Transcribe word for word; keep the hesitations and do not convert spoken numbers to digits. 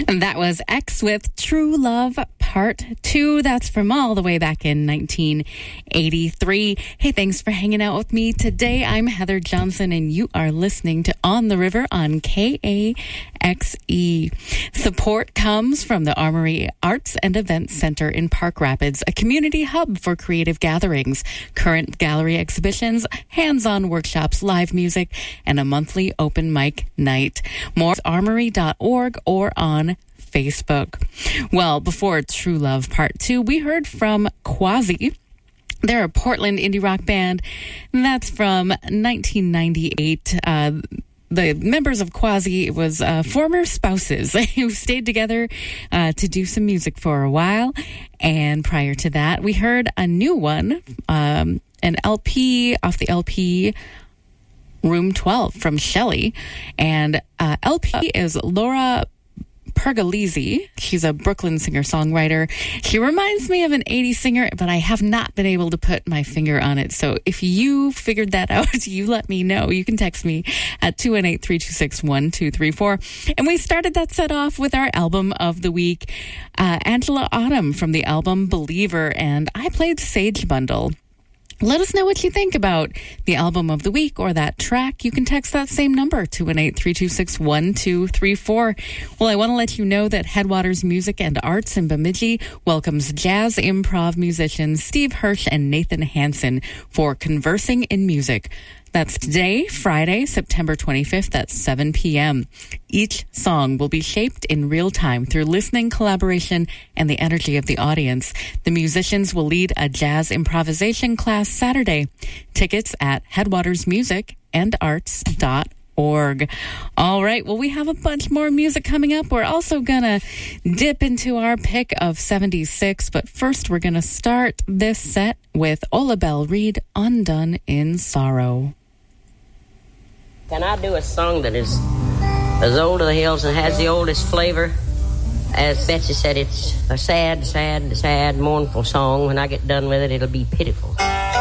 And that was X with True Love Part two. That's from all the way back in nineteen eighty-three. Hey, thanks for hanging out with me today. I'm Heather Johnson, and you are listening to On the River on K A X E. Support comes from the Armory Arts and Events Center in Park Rapids, a community hub for creative gatherings, current gallery exhibitions, hands-on workshops, live music, and a monthly open mic night. More at armory dot org or on Facebook. Well, before True Love Part two, we heard from Quasi. They're a Portland indie rock band. And that's from nineteen ninety-eight. Uh, the members of Quasi was uh, former spouses who stayed together uh, to do some music for a while. And prior to that, we heard a new one, um, an L P off the L P Room twelve from Shelley. And uh, L P is Laura Pergolesi. She's a Brooklyn singer-songwriter. She reminds me of an eighties singer, but I have not been able to put my finger on it. So if you figured that out, you let me know. You can text me at two one eight, three two six, one two three four. And we started that set off with our album of the week, uh, Angela Autumn from the album Believer, and I played Sage Bundle. Let us know what you think about the album of the week or that track. You can text that same number, two one eight, three two six, one two three four. Well, I want to let you know that Headwaters Music and Arts in Bemidji welcomes jazz improv musicians Steve Hirsch and Nathan Hansen for Conversing in Music. That's today, Friday, September twenty-fifth at seven p.m. Each song will be shaped in real time through listening, collaboration, and the energy of the audience. The musicians will lead a jazz improvisation class Saturday. Tickets at headwaters music and arts dot org. All right, well, we have a bunch more music coming up. We're also going to dip into our pick of seventy-six, but first we're going to start this set with Ola Belle Reed, Undone in Sorrow. Can I do a song that is as old as the hills and has the oldest flavor? As Betsy said, it's a sad, sad, sad, mournful song. When I get done with it, it'll be pitiful.